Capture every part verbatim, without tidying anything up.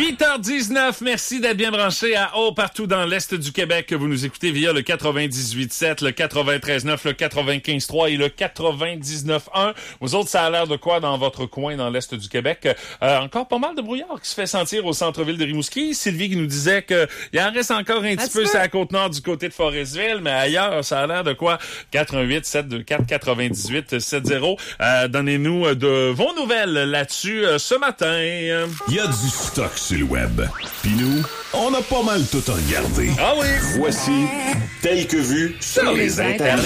huit heures dix-neuf, merci d'être bien branchés à haut partout dans l'Est du Québec. Vous nous écoutez via le quatre-vingt-dix-huit sept, le quatre-vingt-treize neuf, le quatre-vingt-quinze trois et le quatre-vingt-dix-neuf un. Vous autres, ça a l'air de quoi dans votre coin dans l'Est du Québec? Euh, encore pas mal de brouillard qui se fait sentir au centre-ville de Rimouski. Sylvie qui nous disait que il en reste encore un, un petit peu sur la Côte-Nord du côté de Forestville, mais ailleurs, ça a l'air de quoi? quatre un huit sept deux quatre quatre-vingt-dix-huit soixante. Euh, donnez-nous de vos nouvelles là-dessus euh, ce matin. Il y a du stock sur le web. Puis nous, on a pas mal tout à regarder. Ah oui! Voici Tel que vu sur, sur les internets.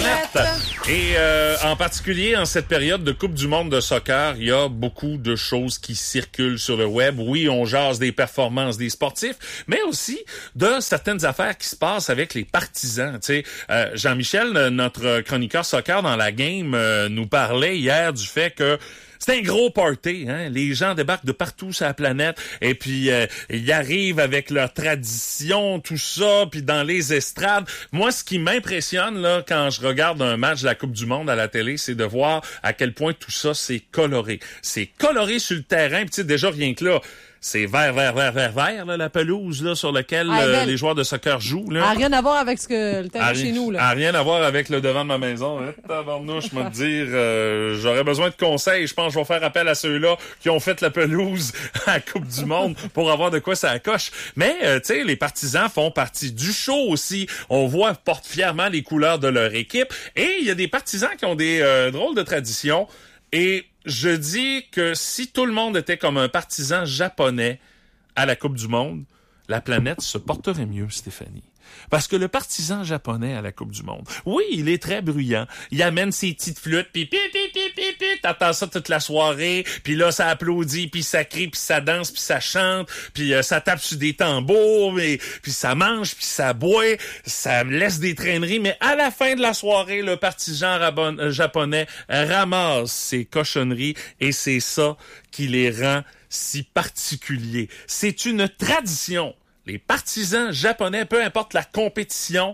Et euh, en particulier, en cette période de Coupe du monde de soccer, il y a beaucoup de choses qui circulent sur le web. Oui, on jase des performances des sportifs, mais aussi de certaines affaires qui se passent avec les partisans. Tu sais, euh, Jean-Michel, notre chroniqueur soccer dans la game, euh, nous parlait hier du fait que c'est un gros party, hein. Les gens débarquent de partout sur la planète et puis euh, ils arrivent avec leur tradition, tout ça, puis dans les estrades. Moi, ce qui m'impressionne là quand je regarde un match de la Coupe du monde à la télé, c'est de voir à quel point tout ça c'est coloré. C'est coloré sur le terrain, puis tu sais déjà rien que là. C'est vert, vert, vert, vert, vert, là, la pelouse là, sur laquelle ah, euh, les joueurs de soccer jouent. Là. A rien à voir avec ce que le terrain chez nous. Là. A rien à voir avec le devant de ma maison. Hein. Tabarnouche, je vais te dire, euh, j'aurais besoin de conseils. Je pense que je vais faire appel à ceux-là qui ont fait la pelouse à la Coupe du monde pour avoir de quoi ça coche. Mais, euh, tu sais, les partisans font partie du show aussi. On voit, portent fièrement les couleurs de leur équipe. Et il y a des partisans qui ont des euh, drôles de traditions. Et je dis que si tout le monde était comme un partisan japonais à la Coupe du monde, la planète se porterait mieux, Stéphanie. Parce que le partisan japonais à la Coupe du monde, oui, il est très bruyant. Il amène ses petites flûtes, puis pi pi pi pi pi, t'entends ça toute la soirée, puis là ça applaudit, puis ça crie, puis ça danse, puis ça chante, puis euh, ça tape sur des tambours, et puis ça mange, puis ça boit, ça laisse des traîneries, mais à la fin de la soirée, le partisan rabon- euh, japonais ramasse ses cochonneries et c'est ça qui les rend si particuliers. C'est une tradition. Les partisans japonais, peu importe la compétition,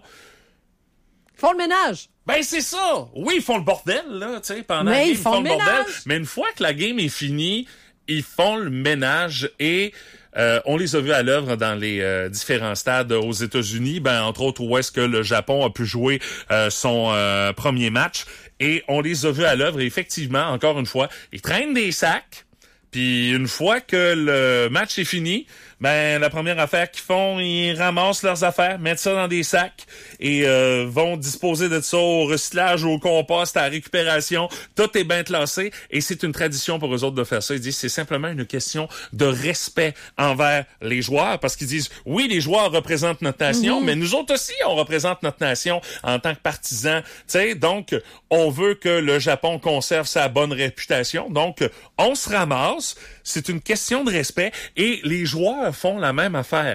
font le ménage. Ben c'est ça. Oui, ils font le bordel là, tu sais, pendant mais la game, ils font, ils font le, le bordel. Mais une fois que la game est finie, ils font le ménage et euh, on les a vus à l'œuvre dans les euh, différents stades aux États-Unis, ben entre autres où est-ce que le Japon a pu jouer euh, son euh, premier match et on les a vus à l'œuvre et effectivement, encore une fois, ils traînent des sacs. Puis une fois que le match est fini, ben la première affaire qu'ils font, ils ramassent leurs affaires, mettent ça dans des sacs et euh, vont disposer de ça au recyclage, au compost, à la récupération. Tout est bien classé et c'est une tradition pour eux autres de faire ça. Ils disent c'est simplement une question de respect envers les joueurs parce qu'ils disent oui, les joueurs représentent notre nation, mmh. mais nous autres aussi, on représente notre nation en tant que partisans. Tu sais, donc on veut que le Japon conserve sa bonne réputation. Donc on se ramasse. C'est une question de respect et les joueurs font la même affaire.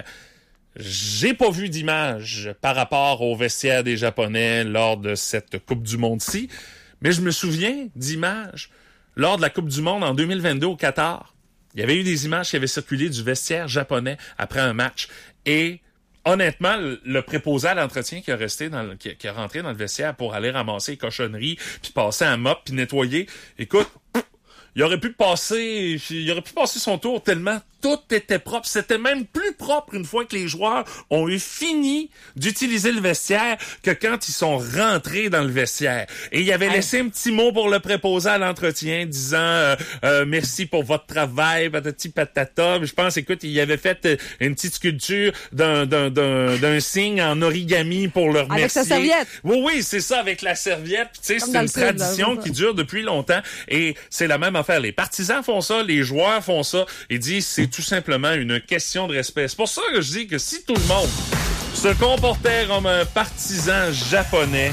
J'ai pas vu d'image par rapport au vestiaire des Japonais lors de cette Coupe du Monde-ci, mais je me souviens d'images lors de la Coupe du Monde en deux mille vingt-deux au Qatar. Il y avait eu des images qui avaient circulé du vestiaire japonais après un match et honnêtement, le préposé à l'entretien qui a resté dans le, qui, qui a rentré dans le vestiaire pour aller ramasser les cochonneries puis passer un mop puis nettoyer, écoute, il aurait pu passer, il aurait pu passer son tour tellement tout était propre. C'était même plus propre une fois que les joueurs ont eu fini d'utiliser le vestiaire que quand ils sont rentrés dans le vestiaire. Et il avait hey. laissé un petit mot pour le préposé à l'entretien disant euh, euh, merci pour votre travail, patati patata. Je pense, écoute, il avait fait une petite sculpture d'un, d'un, d'un, d'un signe en origami pour le remercier. Avec sa serviette. Oui, oui, c'est ça, avec la serviette. Tu sais, c'est une tradition là, qui dure depuis longtemps. Et c'est la même affaire. Les partisans font ça, les joueurs font ça. Ils disent c'est tout simplement une question de respect. C'est pour ça que je dis que si tout le monde se comportait comme un partisan japonais,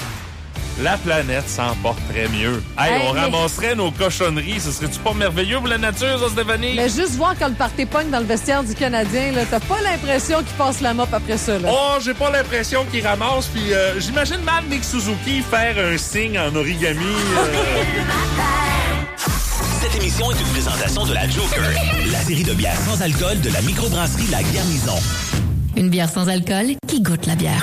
la planète s'en porterait mieux. Hey, hey on mais... ramasserait nos cochonneries. Ce serait-tu pas merveilleux pour la nature, ça, Stéphanie? Mais juste voir quand le party pogne dans le vestiaire du Canadien, là, t'as pas l'impression qu'il passe la mop après ça, là. Oh, j'ai pas l'impression qu'il ramasse. Puis euh, j'imagine mal Nick Suzuki faire un signe en origami. Euh... Cette émission est une présentation de la Joker, la série de bières sans alcool de la microbrasserie La Garnison. Une bière sans alcool qui goûte la bière.